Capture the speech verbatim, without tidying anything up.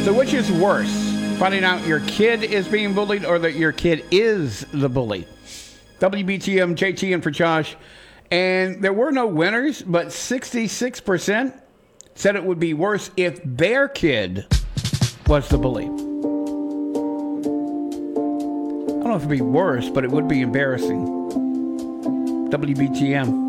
So which is worse? Finding out your kid is being bullied or that your kid is the bully? W B T M, J T, and for Josh. And there were no winners, but sixty-six percent said it would be worse if their kid was the bully. I don't know if it would be worse, but it would be embarrassing. W B T M.